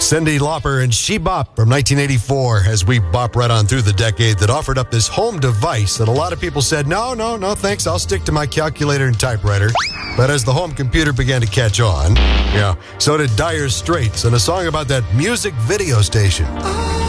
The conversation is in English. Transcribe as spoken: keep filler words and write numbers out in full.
Cyndi Lauper and She Bop from nineteen eighty-four as we bop right on through the decade that offered up this home device that a lot of people said, no, no, no, thanks, I'll stick to my calculator and typewriter. But as the home computer began to catch on, yeah, so did Dire Straits and a song about that music video station.